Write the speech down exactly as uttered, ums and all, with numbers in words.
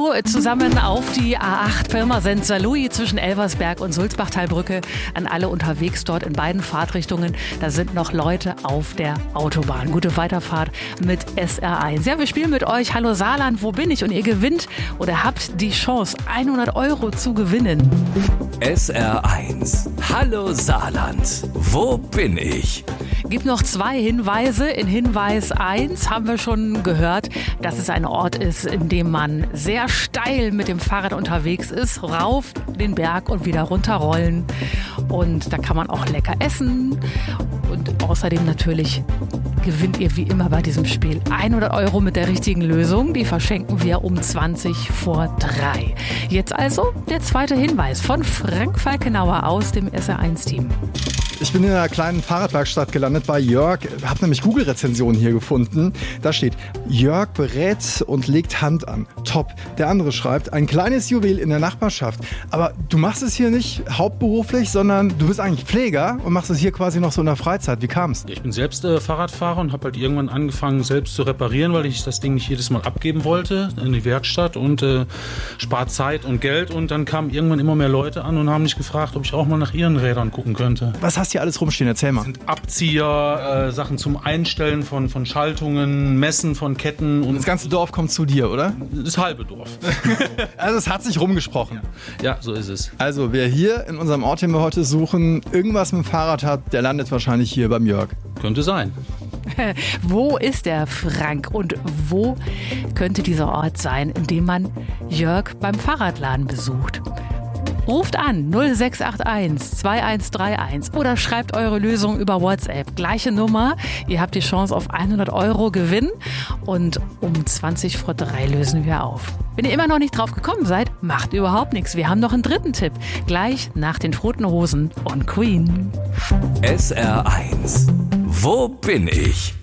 also zusammen auf die A acht Pirmasens Saarlouis zwischen Elversberg und Sulzbachtalbrücke. An alle unterwegs dort in beiden Fahrtrichtungen. Da sind noch Leute auf der Autobahn. Gute Weiterfahrt mit S R eins. Ja, wir spielen mit euch Hallo Saarland, wo bin ich? Und ihr gewinnt oder habt die Chance, hundert Euro zu gewinnen. S R eins. Hallo Saarland, wo bin ich? Gibt noch zwei Hinweise. In Hinweis eins haben wir schon gehört, dass es ein Ort ist, in dem man sehr steil mit dem Fahrrad unterwegs ist, rauf den Berg und wieder runterrollen. Und da kann man auch lecker essen. Und außerdem natürlich gewinnt ihr wie immer bei diesem Spiel hundert Euro mit der richtigen Lösung. Die verschenken wir um zwanzig vor drei. Jetzt also der zweite Hinweis von Frank Falkenauer aus dem S R eins Team. Ich bin in einer kleinen Fahrradwerkstatt gelandet bei Jörg. Habe nämlich Google-Rezensionen hier gefunden. Da steht, Jörg berät und legt Hand an. Top. Der andere schreibt, ein kleines Juwel in der Nachbarschaft. Aber du machst es hier nicht hauptberuflich, sondern du bist eigentlich Pfleger und machst es hier quasi noch so in der Freizeit. Wie kam's? Ich bin selbst äh, Fahrradfahrer und habe halt irgendwann angefangen, selbst zu reparieren, weil ich das Ding nicht jedes Mal abgeben wollte in die Werkstatt und äh, spart Zeit und Geld. Und dann kamen irgendwann immer mehr Leute an und haben mich gefragt, ob ich auch mal nach ihren Rädern gucken könnte. Was hast du hier alles rumstehen? Erzähl mal. Das sind Abzieher, äh, Sachen zum Einstellen von, von Schaltungen, Messen von Ketten. Und das ganze Dorf kommt zu dir, oder? Das halbe Dorf. Also es hat sich rumgesprochen. Ja, so ist es. Also wer hier in unserem Ort, den wir heute suchen, irgendwas mit dem Fahrrad hat, der landet wahrscheinlich hier beim Jörg. Könnte sein. Wo ist der Frank und wo könnte dieser Ort sein, in dem man Jörg beim Fahrradladen besucht? Ruft an null sechs acht eins zwei eins drei eins oder schreibt eure Lösung über WhatsApp. Gleiche Nummer. Ihr habt die Chance auf hundert Euro Gewinn und um zwanzig vor drei lösen wir auf. Wenn ihr immer noch nicht drauf gekommen seid, macht überhaupt nichts. Wir haben noch einen dritten Tipp. Gleich nach den Toten Hosen und Queen. S R eins. Wo bin ich?